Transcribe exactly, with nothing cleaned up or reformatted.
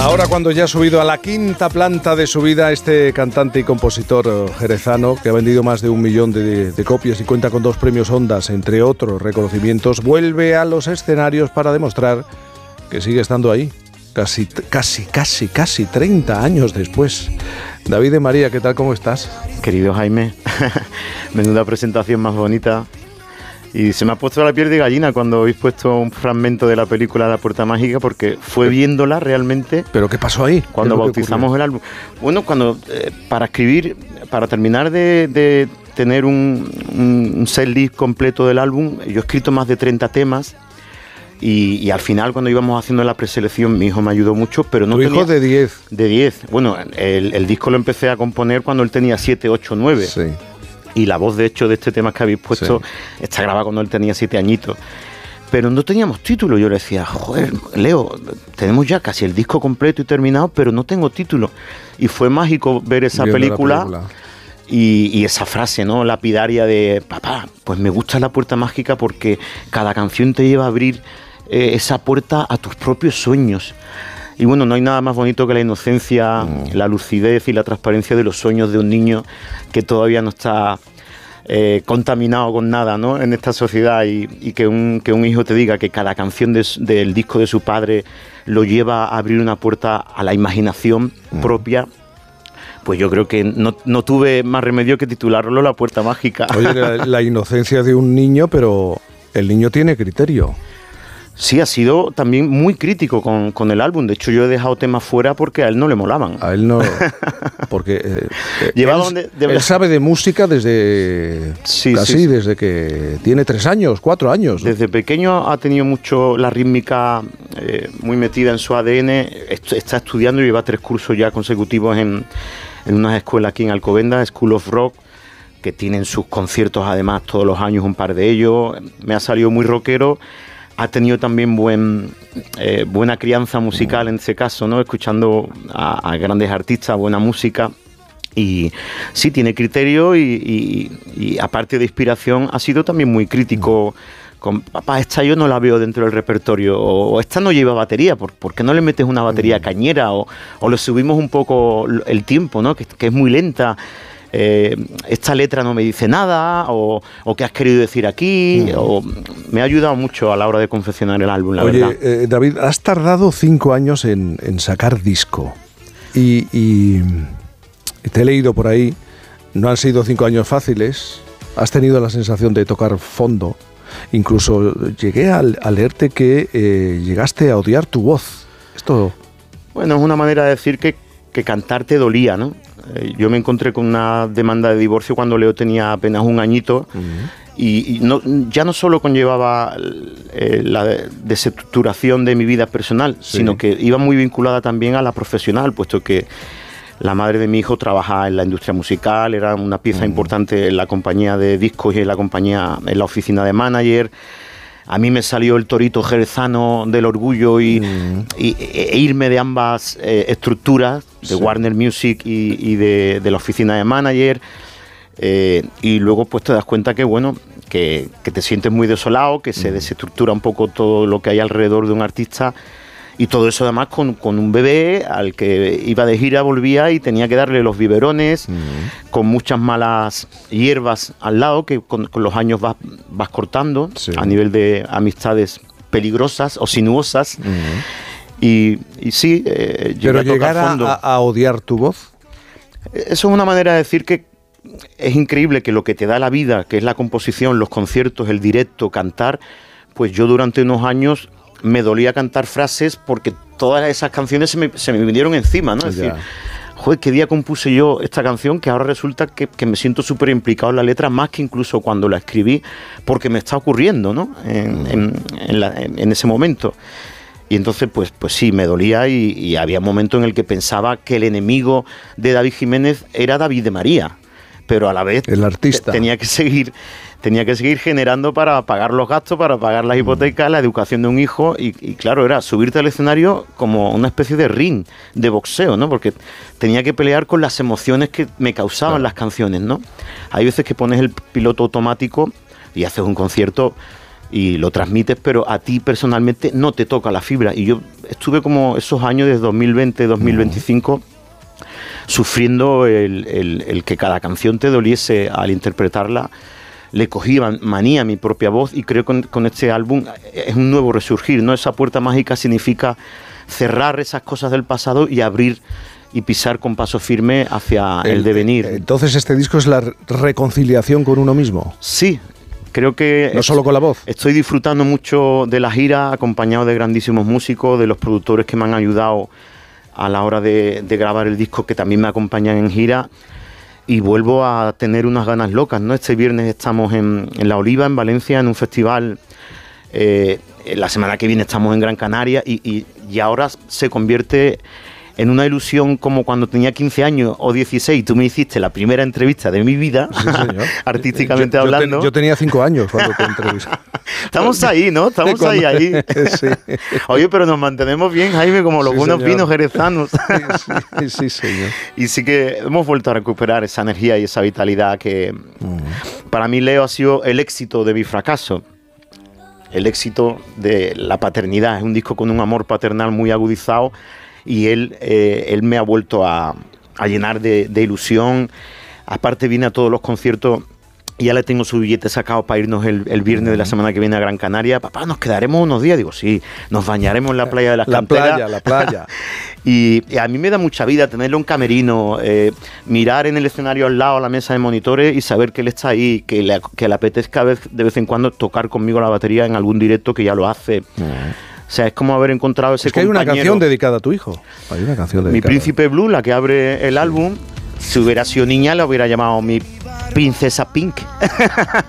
Ahora, cuando ya ha subido a la quinta planta de su vida, este cantante y compositor jerezano, que ha vendido más de un millón de, de copias y cuenta con dos premios Ondas, entre otros reconocimientos, vuelve a los escenarios para demostrar que sigue estando ahí, casi, casi, casi, casi treinta años después. David de María, ¿qué tal? ¿Cómo estás? Querido Jaime, menuda presentación más bonita. Y se me ha puesto la piel de gallina cuando habéis puesto un fragmento de la película La Puerta Mágica, porque fue viéndola realmente. ¿Pero qué pasó ahí? Cuando bautizamos el álbum. Bueno, cuando eh, para escribir, para terminar de, de tener un, un, un set list completo del álbum, yo he escrito más de treinta temas. Y, y al final, cuando íbamos haciendo la preselección, mi hijo me ayudó mucho, pero no ¿Tu tenía... hijo de diez? De diez. Bueno, el, el disco lo empecé a componer cuando él tenía siete, ocho, nueve. Sí. Y la voz, de hecho, de este tema que habéis puesto, sí, está grabada cuando él tenía siete añitos. Pero no teníamos título. Yo le decía, joder, Leo, tenemos ya casi el disco completo y terminado, pero no tengo título. Y fue mágico ver esa película, película. Y, y esa frase, ¿no?, lapidaria de, papá, pues me gusta La Puerta Mágica porque cada canción te lleva a abrir eh, esa puerta a tus propios sueños. Y bueno, no hay nada más bonito que la inocencia, mm. la lucidez y la transparencia de los sueños de un niño que todavía no está eh, contaminado con nada, ¿no?, en esta sociedad, y, y que, un, que un hijo te diga que cada canción de, del disco de su padre lo lleva a abrir una puerta a la imaginación mm. propia. Pues yo creo que no, no tuve más remedio que titularlo La Puerta Mágica. Oye, la, la inocencia de un niño, pero el niño tiene criterio. Sí, ha sido también muy crítico con, con el álbum. De hecho, yo he dejado temas fuera porque a él no le molaban. A él no, porque eh, Llevaba él, de, de... él sabe de música desde sí, casi sí, sí. desde que tiene tres años, cuatro años. Desde pequeño ha tenido mucho la rítmica eh, muy metida en su A D N. Está estudiando y lleva tres cursos ya consecutivos en, en unas escuelas aquí en Alcobendas, School of Rock, que tienen sus conciertos además todos los años, un par de ellos. Me ha salido muy rockero. Ha tenido también buen, eh, buena crianza musical en este caso, ¿no?, escuchando a, a grandes artistas, buena música. Y sí, tiene criterio y, y, y aparte de inspiración ha sido también muy crítico con, papá, esta yo no la veo dentro del repertorio, o, o esta no lleva batería, ¿por, ¿por qué no le metes una batería cañera? O, o le subimos un poco el tiempo, ¿no?, que, que es muy lenta. Eh, esta letra no me dice nada, o, o qué has querido decir aquí, mm. o me ha ayudado mucho a la hora de confeccionar el álbum, la Oye, verdad. Eh, David, has tardado cinco años en, en sacar disco y, y te he leído por ahí, no han sido cinco años fáciles, has tenido la sensación de tocar fondo, incluso llegué a, a leerte que eh, llegaste a odiar tu voz. Esto... Bueno, es una manera de decir que, que cantar te dolía, ¿no? Yo me encontré con una demanda de divorcio cuando Leo tenía apenas un añito. Uh-huh. y, y no, ya no solo conllevaba eh, la desestructuración de mi vida personal, sí, sino que iba muy vinculada también a la profesional, puesto que la madre de mi hijo trabajaba en la industria musical, era una pieza uh-huh. importante en la compañía de discos y en la compañía, en la oficina de manager. A mí me salió el torito jerezano del orgullo y, mm. y, e irme de ambas eh, estructuras, de sí. Warner Music y, y de, de la oficina de manager. Eh, y luego pues te das cuenta que, bueno, que, que te sientes muy desolado, que mm. se desestructura un poco todo lo que hay alrededor de un artista. Y todo eso además con, con un bebé al que iba de gira, volvía y tenía que darle los biberones, uh-huh. con muchas malas hierbas al lado que con, con los años vas, vas cortando, sí, a nivel de amistades peligrosas o sinuosas. Uh-huh. y, y sí, eh, pero llegar a, a, a odiar tu voz. Eso es una manera de decir que es increíble que lo que te da la vida, que es la composición, los conciertos, el directo, cantar, pues yo durante unos años me dolía cantar frases porque todas esas canciones se me, se me vinieron encima, ¿no? Es ya. decir, joder, ¿qué día compuse yo esta canción? Que ahora resulta que, que me siento súper implicado en la letra, más que incluso cuando la escribí, porque me está ocurriendo, ¿no?, En, en, en, la, en, en ese momento. Y entonces, pues, pues sí, me dolía y, y había un momento en el que pensaba que el enemigo de David Jiménez era David de María, pero a la vez el artista. Te, tenía que seguir... Tenía que seguir generando para pagar los gastos, para pagar las hipotecas, la educación de un hijo y, y claro, era subirte al escenario como una especie de ring, de boxeo, ¿no? Porque tenía que pelear con las emociones que me causaban claro. las canciones, ¿no? Hay veces que pones el piloto automático y haces un concierto y lo transmites, pero a ti personalmente no te toca la fibra. Y yo estuve como esos años de dos mil veinte, dos mil veinticinco uh-huh. sufriendo el, el, el que cada canción te doliese al interpretarla. Le cogí manía a mi propia voz y creo que con, con este álbum es un nuevo resurgir, ¿no? Esa puerta mágica significa cerrar esas cosas del pasado y abrir y pisar con paso firme hacia el, el devenir. Entonces, ¿este disco es la reconciliación con uno mismo? Sí, creo que... No es, solo con la voz. Estoy disfrutando mucho de la gira, acompañado de grandísimos músicos, de los productores que me han ayudado a la hora de, de grabar el disco, que también me acompañan en gira. Y vuelvo a tener unas ganas locas, ¿no? Este viernes estamos en, en La Oliva, en Valencia, en un festival. Eh, la semana que viene estamos en Gran Canaria y, y, y ahora se convierte en una ilusión como cuando tenía quince años o dieciséis. Tú me hiciste la primera entrevista de mi vida, sí, artísticamente yo, yo hablando. Ten, yo tenía cinco años cuando te entrevisté. Estamos ahí, ¿no? Estamos cuando, ahí, ahí. Sí. Oye, pero nos mantenemos bien, Jaime, como los sí, buenos señor. Vinos jerezanos. Sí, sí, sí, señor. Y sí que hemos vuelto a recuperar esa energía y esa vitalidad que uh-huh. para mí, Leo, ha sido el éxito de mi fracaso. El éxito de la paternidad. Es un disco con un amor paternal muy agudizado y él, eh, él me ha vuelto a, a llenar de, de ilusión. Aparte viene a todos los conciertos y ya le tengo su billete sacado para irnos el, el viernes de la semana que viene a Gran Canaria. Papá, ¿nos quedaremos unos días? Digo, sí, nos bañaremos en la playa de las la Canteras. La playa, la playa. y, y a mí me da mucha vida tenerlo en camerino, eh, mirar en el escenario al lado a la mesa de monitores y saber que él está ahí, que le, que le apetezca de vez en cuando tocar conmigo la batería en algún directo, que ya lo hace. Uh-huh. O sea, es como haber encontrado ese es que compañero. Hay una canción dedicada a tu hijo. Hay una canción dedicada. Mi Príncipe Blue, la que abre el sí. álbum. Si hubiera sido niña, la hubiera llamado mi Princesa Pink.